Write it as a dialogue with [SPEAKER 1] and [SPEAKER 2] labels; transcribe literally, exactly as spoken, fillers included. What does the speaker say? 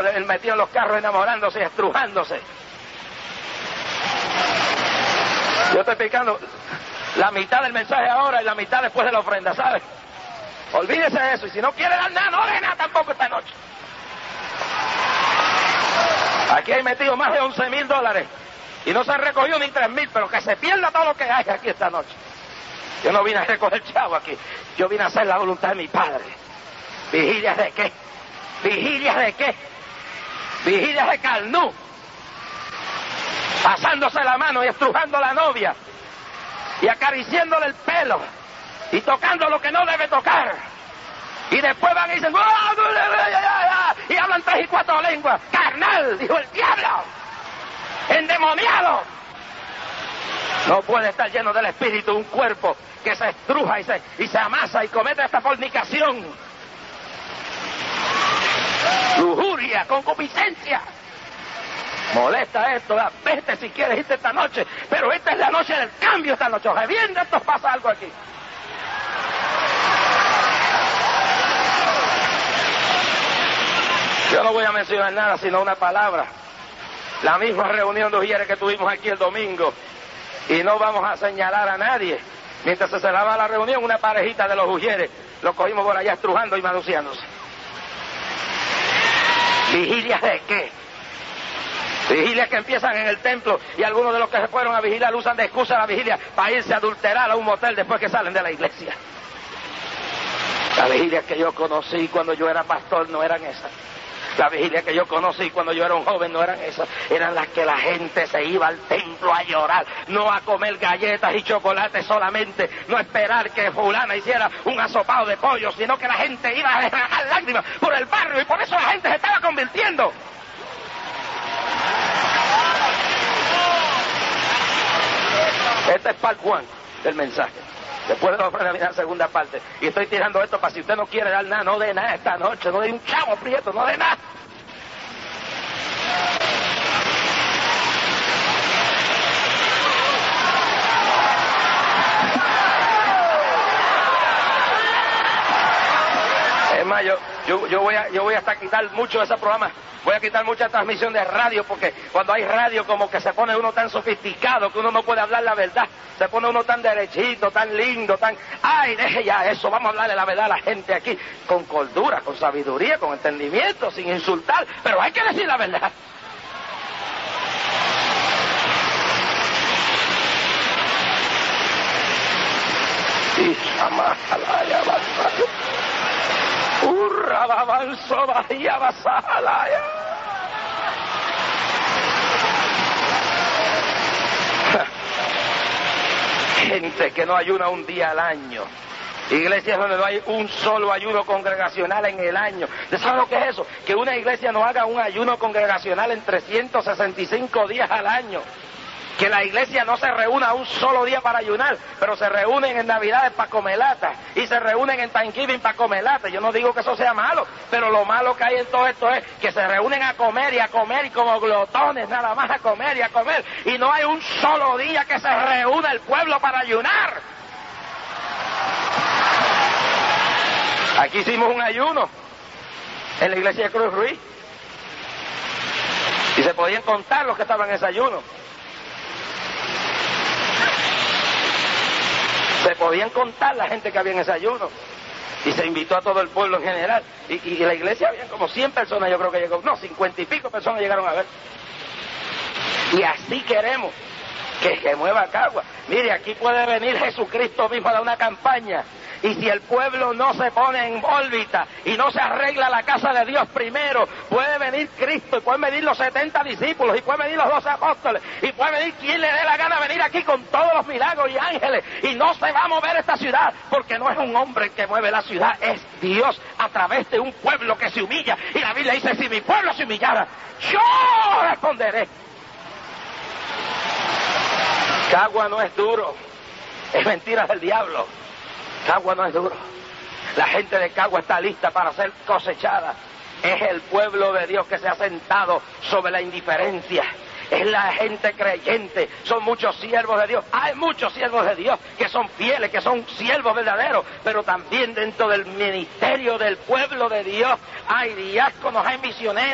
[SPEAKER 1] él metido en los carros enamorándose y estrujándose. Yo estoy explicando la mitad del mensaje ahora y la mitad después de la ofrenda, ¿sabes? Olvídese de eso, y si no quiere dar nada, no dé nada tampoco esta noche. Aquí hay metido más de once mil dólares y no se han recogido ni tres mil, pero que se pierda todo lo que hay aquí esta noche. Yo no vine a recoger chavo aquí, yo vine a hacer la voluntad de mi Padre. ¿Vigilias de qué? ¿Vigilias de qué? Vigilias de Carnú, pasándose la mano y estrujando a la novia y acariciándole el pelo y tocando lo que no debe tocar, y después van y dicen y hablan tres y cuatro lenguas. Carnal, dijo el diablo, endemoniado. No puede estar lleno del Espíritu un cuerpo que se estruja y se, y se amasa y comete esta fornicación, lujuria, concupiscencia. Molesta esto, da, vete si quieres irte esta noche, pero esta es la noche del cambio, esta noche. Revienta, esto pasa algo aquí. Yo no voy a mencionar nada sino una palabra. La misma reunión de ujieres que tuvimos aquí el domingo, y no vamos a señalar a nadie. Mientras se cerraba la reunión, una parejita de los ujieres lo cogimos por allá estrujando y manunciándose. ¿Vigilias de qué? Vigilias que empiezan en el templo, y algunos de los que se fueron a vigilar usan de excusa la vigilia para irse a adulterar a un motel después que salen de la iglesia. Las vigilias que yo conocí cuando yo era pastor no eran esas. Las vigilias que yo conocí cuando yo era un joven no eran esas. Eran las que la gente se iba al templo a llorar, no a comer galletas y chocolates solamente, no esperar que fulana hiciera un asopado de pollo, sino que la gente iba a derramar lágrimas por el barrio, y por eso la gente se estaba convirtiendo. Este es parte uno del mensaje. Después de la ofrenda viene la segunda parte. Y estoy tirando esto para si usted no quiere dar nada, no dé nada esta noche, no dé un chavo prieto, no dé nada. Es más, yo, yo, yo, voy a, yo voy hasta quitar mucho de ese programa. Voy a quitar mucha transmisión de radio, porque cuando hay radio como que se pone uno tan sofisticado que uno no puede hablar la verdad. Se pone uno tan derechito, tan lindo, tan... ¡Ay, deje ya eso! Vamos a hablarle la verdad a la gente aquí, con cordura, con sabiduría, con entendimiento, sin insultar, pero hay que decir la verdad. Y jamás alaya basaya. Urra babanso bahía basalaya. Gente que no ayuna un día al año. Iglesias donde no hay un solo ayuno congregacional en el año. ¿Usted sabe lo que es eso? Que una iglesia no haga un ayuno congregacional en trescientos sesenta y cinco días al año. Que la iglesia no se reúna un solo día para ayunar, pero se reúnen en Navidades para comer lata, y se reúnen en Thanksgiving para comer lata. Yo no digo que eso sea malo, pero lo malo que hay en todo esto es que se reúnen a comer y a comer y como glotones nada más a comer y a comer, y no hay un solo día que se reúna el pueblo para ayunar. Aquí hicimos un ayuno en la iglesia de Cruz Ruiz y se podían contar los que estaban en ese ayuno. Se podían contar la gente que había en ese ayuno. Y se invitó a todo el pueblo en general. Y, y en la iglesia había como cien personas, yo creo que llegó. No, cincuenta y pico personas llegaron a ver. Y así queremos que se mueva Cagua. Mire, aquí puede venir Jesucristo mismo a dar una campaña. Y si el pueblo no se pone en órbita y no se arregla la casa de Dios primero, puede venir Cristo, y pueden venir los setenta discípulos, y pueden venir los doce apóstoles, y puede venir quien le dé la gana venir aquí con todos los milagros y ángeles, y no se va a mover esta ciudad, porque no es un hombre el que mueve la ciudad, es Dios a través de un pueblo que se humilla. Y la Biblia dice, si mi pueblo se humillara, yo responderé. Cagua no es duro, es mentira del diablo. Cagua no es duro. La gente de Cagua está lista para ser cosechada. Es el pueblo de Dios que se ha sentado sobre la indiferencia. Es la gente creyente. Son muchos siervos de Dios. Hay muchos siervos de Dios que son fieles, que son siervos verdaderos. Pero también dentro del ministerio del pueblo de Dios hay diáconos, hay misioneros.